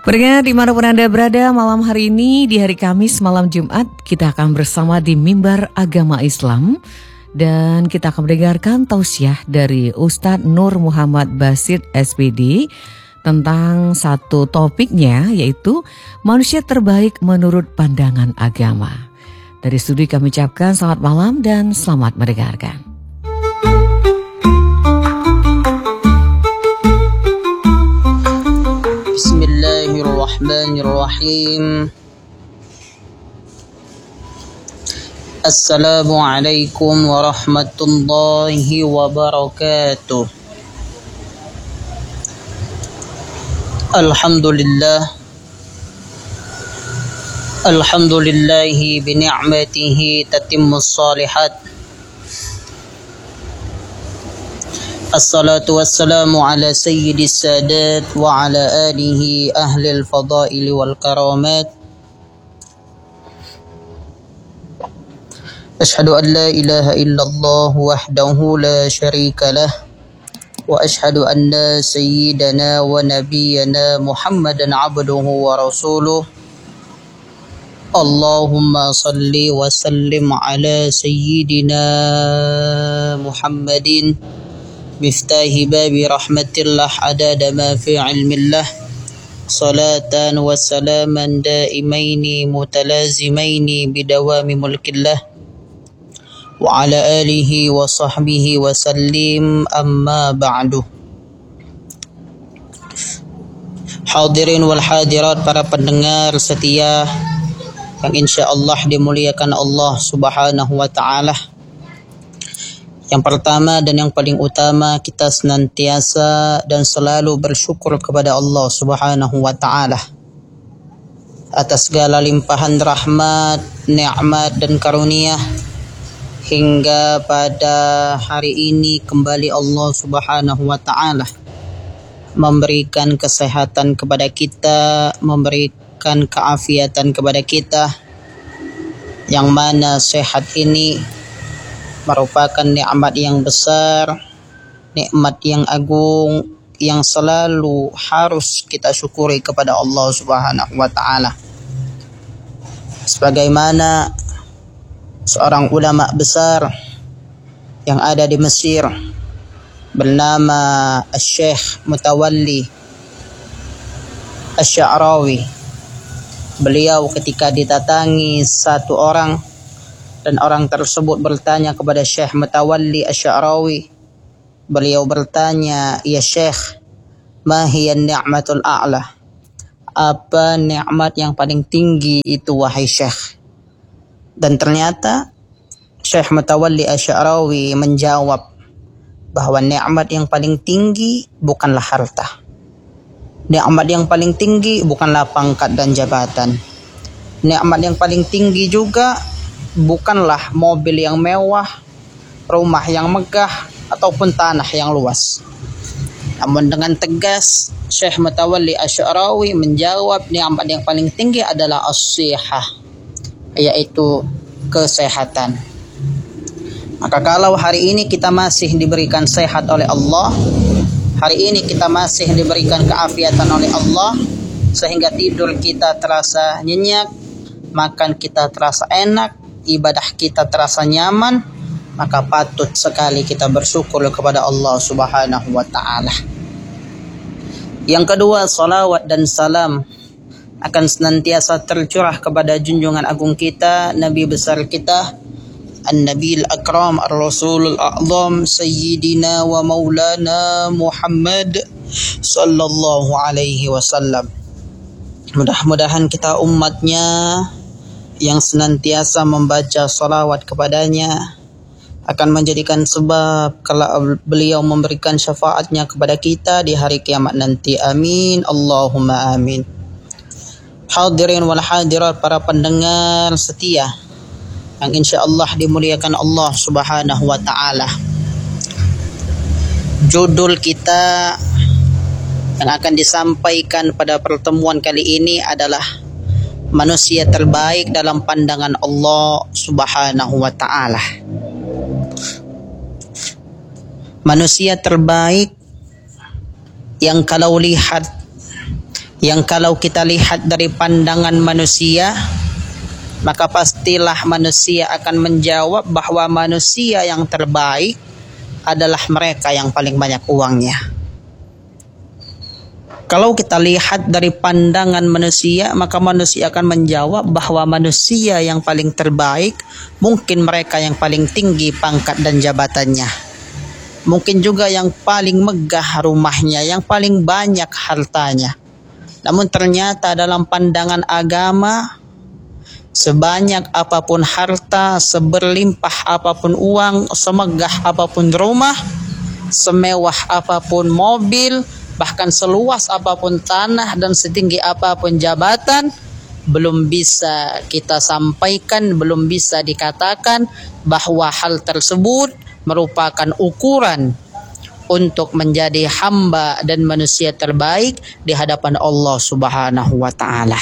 Pendengar dimanapun Anda berada, malam hari ini di hari Kamis malam Jumat kita akan bersama di Mimbar Agama Islam dan kita akan mendengarkan tausiah dari Ustadz Nur Muhammad Basit SPD tentang satu topiknya yaitu manusia terbaik menurut pandangan agama. Dari studi kami ucapkan selamat malam dan selamat mendengarkan. Bismillahirrahmanirrahim. Assalamualaikum warahmatullahi wabarakatuh. Alhamdulillahi bini'matihi tatimmus salihat. Assalatu wassalamu ala sayyidis sadat wa ala alihi ahlil fadaili wal karamat. Ashhadu an la ilaha illallah wahdahu la syarika lah wa ashhadu anna sayyidana wa nabiyyana Muhammadan abduhu wa rasuluh. Allahumma salli wa sallim ala sayyidina Muhammadin miftahi babi rahmatillah adada ma fi ilmillah salatan wa salaman daimaini mutalazimaini bidawami mulkillah wa ala alihi wa sahbihi wa sallim amma ba'du. Hadirin wal hadirat, para pendengar setia yang insyaallah dimuliakan Allah Subhanahu wa ta'ala. Yang pertama dan yang paling utama, kita senantiasa dan selalu bersyukur kepada Allah Subhanahu wa ta'ala atas segala limpahan rahmat, nikmat dan karunia hingga pada hari ini kembali Allah Subhanahu wa ta'ala memberikan kesehatan kepada kita, memberikan keafiatan kepada kita, yang mana sehat ini merupakan nikmat yang besar, nikmat yang agung yang selalu harus kita syukuri kepada Allah Subhanahu wa ta'ala. Sebagaimana seorang ulama besar yang ada di Mesir bernama Syekh Mutawalli Asy-Sya'rawi, beliau ketika didatangi satu orang dan orang tersebut bertanya kepada Syekh Mutawalli Asy-Sya'rawi, beliau bertanya, "Ya Syekh, ma hiya ni'matul a'la?" Apa nikmat yang paling tinggi itu wahai Syekh? Dan ternyata Syekh Mutawalli Asy-Sya'rawi menjawab bahwa nikmat yang paling tinggi bukanlah harta. Nikmat yang paling tinggi bukanlah pangkat dan jabatan. Nikmat yang paling tinggi juga bukanlah mobil yang mewah, rumah yang megah, ataupun tanah yang luas. Namun dengan tegas Syekh Mutawalli Asy-Sya'rawi menjawab nikmat yang paling tinggi adalah as-sihah, yaitu kesehatan. Maka kalau hari ini kita masih diberikan sehat oleh Allah, hari ini kita masih diberikan keafiatan oleh Allah, sehingga tidur kita terasa nyenyak, makan kita terasa enak, ibadah kita terasa nyaman, maka patut sekali kita bersyukur kepada Allah Subhanahu wa ta'ala. Yang kedua, salawat dan salam akan senantiasa tercurah kepada junjungan agung kita, Nabi besar kita, An-Nabil Akram Ar-Rasulul A'zam Sayyidina wa Maulana Muhammad sallallahu alaihi wasallam. Mudah-mudahan kita umatnya yang senantiasa membaca salawat kepadanya akan menjadikan sebab kalau beliau memberikan syafaatnya kepada kita di hari kiamat nanti. Amin, Allahumma amin. Hadirin wal hadirat, para pendengar setia yang insyaallah dimuliakan Allah Subhanahu wa ta'ala. Judul kita yang akan disampaikan pada pertemuan kali ini adalah manusia terbaik dalam pandangan Allah Subhanahu wa ta'ala. Manusia terbaik yang kalau lihat yang kalau kita lihat dari pandangan manusia, maka pastilah manusia akan menjawab bahwa manusia yang terbaik adalah mereka yang paling banyak uangnya. Kalau kita lihat dari pandangan manusia, maka manusia akan menjawab bahwa manusia yang paling terbaik mungkin mereka yang paling tinggi pangkat dan jabatannya. Mungkin juga yang paling megah rumahnya, yang paling banyak hartanya. Namun ternyata dalam pandangan agama, sebanyak apapun harta, seberlimpah apapun uang, semegah apapun rumah, semewah apapun mobil, bahkan seluas apapun tanah dan setinggi apapun jabatan, belum bisa kita sampaikan, belum bisa dikatakan bahwa hal tersebut merupakan ukuran untuk menjadi hamba dan manusia terbaik di hadapan Allah Subhanahu wa taala.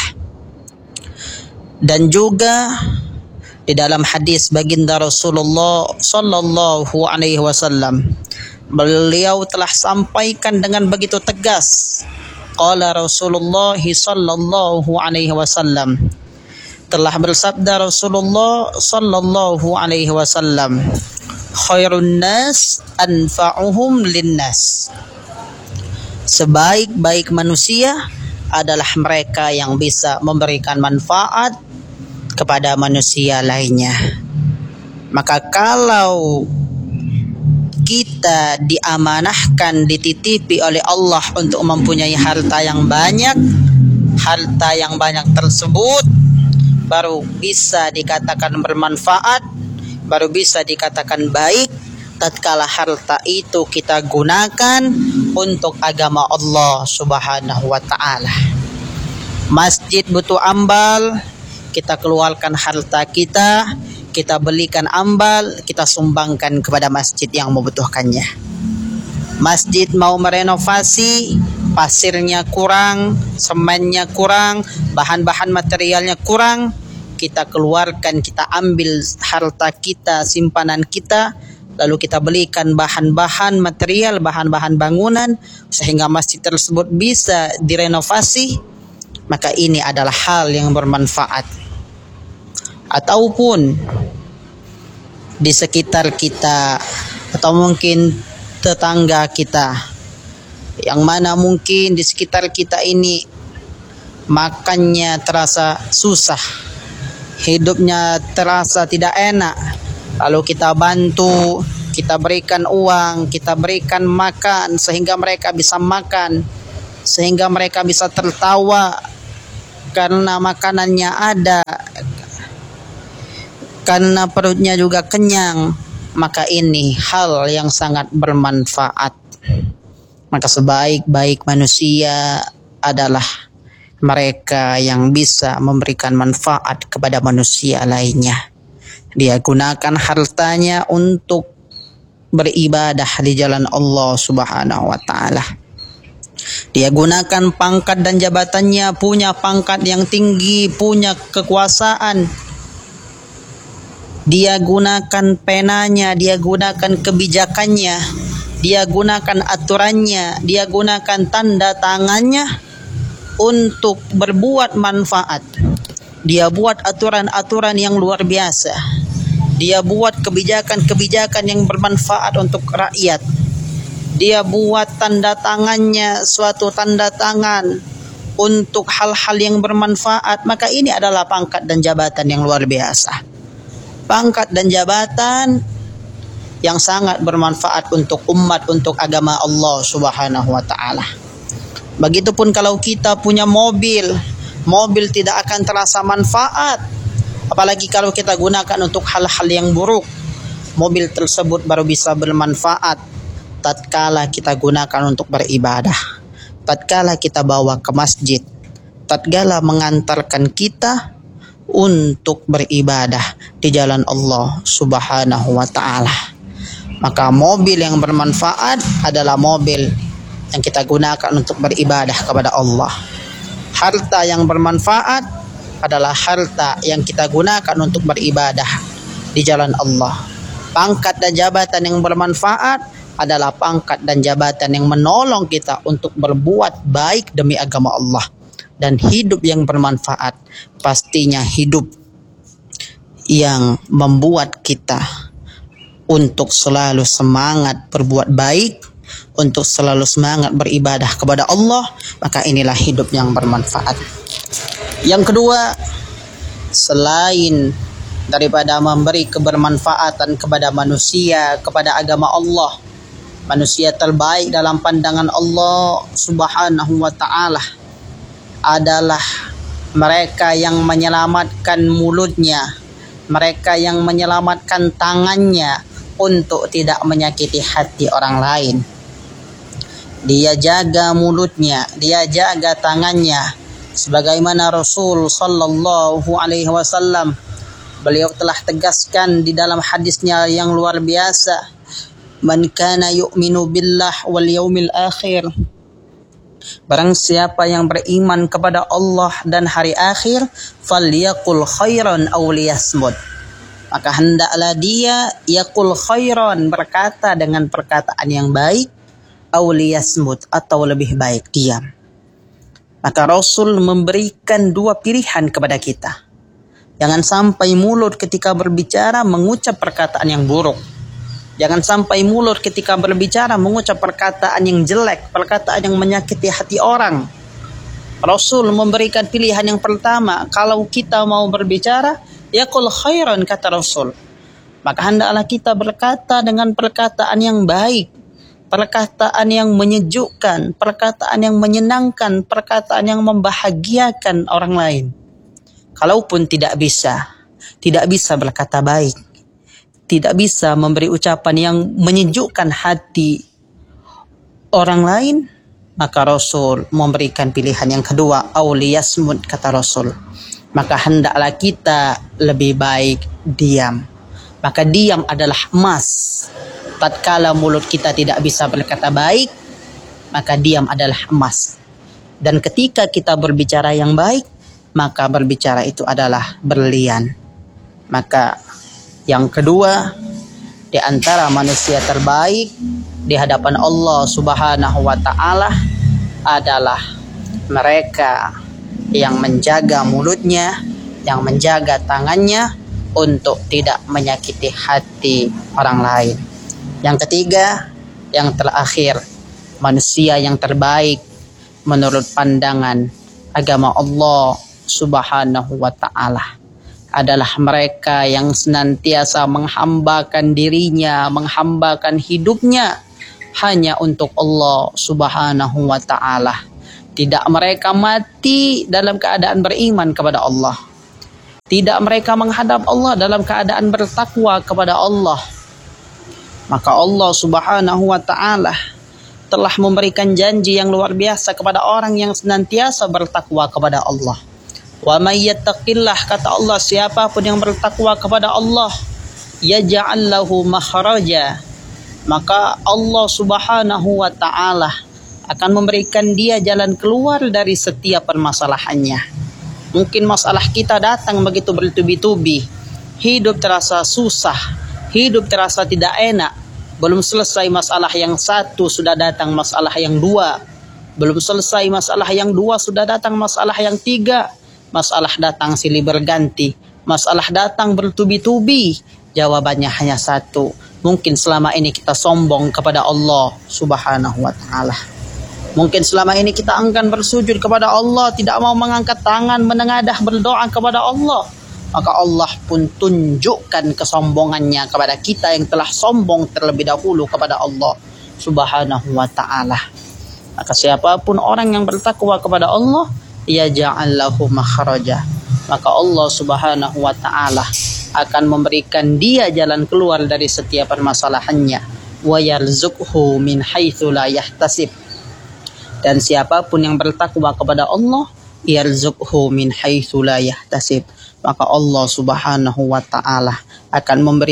Dan juga di dalam hadis baginda Rasulullah sallallahu alaihi wasallam, beliau telah sampaikan dengan begitu tegas. Qala Rasulullah sallallahu alaihi wasallam, telah bersabda Rasulullah sallallahu alaihi wasallam, khairun nas anfa'uhum linnas. Sebaik-baik manusia adalah mereka yang bisa memberikan manfaat kepada manusia lainnya. Maka kalau kita diamanahkan, dititipi oleh Allah untuk mempunyai harta yang banyak, harta yang banyak tersebut baru bisa dikatakan bermanfaat, baru bisa dikatakan baik tatkala harta itu kita gunakan untuk agama Allah Subhanahu wa taala. Masjid butuh ambal, kita keluarkan harta kita belikan ambal, kita sumbangkan kepada masjid yang membutuhkannya. Masjid mau merenovasi, pasirnya kurang, semennya kurang, bahan-bahan materialnya kurang, kita keluarkan, kita ambil harta kita, simpanan kita, lalu kita belikan bahan-bahan material, bahan-bahan bangunan sehingga masjid tersebut bisa direnovasi. Maka ini adalah hal yang bermanfaat. Ataupun di sekitar kita atau mungkin tetangga kita, yang mana mungkin di sekitar kita ini makannya terasa susah, hidupnya terasa tidak enak, lalu kita bantu, kita berikan uang, kita berikan makan sehingga mereka bisa makan, sehingga mereka bisa tertawa karena makanannya ada, karena perutnya juga kenyang. Maka ini hal yang sangat bermanfaat. Maka sebaik-baik manusia adalah mereka yang bisa memberikan manfaat kepada manusia lainnya. Dia gunakan hartanya untuk beribadah di jalan Allah Subhanahu wa taala. Dia gunakan pangkat dan jabatannya, punya pangkat yang tinggi, punya kekuasaan. Dia gunakan penanya, dia gunakan kebijakannya, dia gunakan aturannya, dia gunakan tanda tangannya untuk berbuat manfaat. Dia buat aturan-aturan yang luar biasa. Dia buat kebijakan-kebijakan yang bermanfaat untuk rakyat. Dia buat tanda tangannya, suatu tanda tangan untuk hal-hal yang bermanfaat. Maka ini adalah pangkat dan jabatan yang luar biasa. Pangkat dan jabatan yang sangat bermanfaat untuk umat, untuk agama Allah Subhanahu wa taala. Begitupun kalau kita punya mobil tidak akan terasa manfaat, apalagi kalau kita gunakan untuk hal-hal yang buruk. Mobil tersebut baru bisa bermanfaat tatkala kita gunakan untuk beribadah, tatkala kita bawa ke masjid, tatkala mengantarkan kita untuk beribadah di jalan Allah Subhanahu wa taala. Maka mobil yang bermanfaat adalah mobil yang kita gunakan untuk beribadah kepada Allah. Harta yang bermanfaat adalah harta yang kita gunakan untuk beribadah di jalan Allah. Pangkat dan jabatan yang bermanfaat adalah pangkat dan jabatan yang menolong kita untuk berbuat baik demi agama Allah. dan hidup yang bermanfaat pastinya hidup yang membuat kita untuk selalu semangat berbuat baik, untuk selalu semangat beribadah kepada Allah, maka inilah hidup yang bermanfaat. Yang kedua, selain daripada memberi kebermanfaatan kepada manusia, kepada agama Allah, manusia terbaik dalam pandangan Allah Subhanahu wa ta'ala adalah mereka yang menyelamatkan mulutnya, mereka yang menyelamatkan tangannya untuk tidak menyakiti hati orang lain. Dia jaga mulutnya, dia jaga tangannya, sebagaimana Rasul sallallahu alaihi wasallam beliau telah tegaskan di dalam hadisnya yang luar biasa, man kana yu'minu billah wal yaumil akhir, barang siapa yang beriman kepada Allah dan hari akhir, falyaqul khairan aw liyasmut, maka hendaklah dia yaqul khairan, berkata dengan perkataan yang baik, aw liyasmut, atau lebih baik diam. Maka Rasul memberikan dua pilihan kepada kita. Jangan sampai mulut ketika berbicara mengucap perkataan yang buruk. Jangan sampai mulut ketika berbicara mengucap perkataan yang jelek, perkataan yang menyakiti hati orang. Rasul memberikan pilihan yang pertama, kalau kita mau berbicara, yaqul khairan, kata Rasul. Maka hendaklah kita berkata dengan perkataan yang baik, perkataan yang menyejukkan, perkataan yang menyenangkan, perkataan yang membahagiakan orang lain. Kalaupun tidak bisa berkata baik, tidak bisa memberi ucapan yang menyejukkan hati orang lain, maka Rasul memberikan pilihan yang kedua, auliyasmud, kata Rasul. Maka hendaklah kita lebih baik diam. Maka diam adalah emas. Tatkala mulut kita tidak bisa berkata baik, maka diam adalah emas. Dan ketika kita berbicara yang baik, maka berbicara itu adalah berlian. Maka yang kedua, di antara manusia terbaik di hadapan Allah Subhanahu wa ta'ala adalah mereka yang menjaga mulutnya, yang menjaga tangannya untuk tidak menyakiti hati orang lain. Yang ketiga, yang terakhir, manusia yang terbaik menurut pandangan agama Allah Subhanahu wa ta'ala adalah mereka yang senantiasa menghambakan dirinya, menghambakan hidupnya hanya untuk Allah Subhanahu wa ta'ala. Tidak mereka mati dalam keadaan beriman kepada Allah. Tidak mereka menghadap Allah dalam keadaan bertakwa kepada Allah. Maka Allah Subhanahu wa ta'ala telah memberikan janji yang luar biasa kepada orang yang senantiasa bertakwa kepada Allah. Wa may yattaqillah, kata Allah, siapapun yang bertakwa kepada Allah, yaj'al lahu makhraja, maka Allah Subhanahu wa ta'ala akan memberikan dia jalan keluar dari setiap permasalahannya. Mungkin masalah kita datang begitu bertubi-tubi, hidup terasa susah, hidup terasa tidak enak. Belum selesai masalah yang satu, sudah datang masalah yang dua. Belum selesai masalah yang dua, sudah datang masalah yang tiga. Masalah datang silih berganti, masalah datang bertubi-tubi. Jawabannya hanya satu. Mungkin selama ini kita sombong kepada Allah Subhanahu wa ta'ala. Mungkin selama ini kita enggan bersujud kepada Allah, tidak mau mengangkat tangan, menengadah berdoa kepada Allah. Maka Allah pun tunjukkan kesombongannya kepada kita yang telah sombong terlebih dahulu kepada Allah Subhanahu wa ta'ala. Maka siapapun orang yang bertakwa kepada Allah, yaj'al lahu makhraja, maka Allah Subhanahu wa ta'ala akan memberikan dia jalan keluar dari setiap permasalahannya. Wa yarzuqhu min haitsu la yahtasib, dan siapapun yang bertakwa kepada Allah, yarzuqhu min haitsu la yahtasib, maka Allah Subhanahu wa ta'ala akan memberi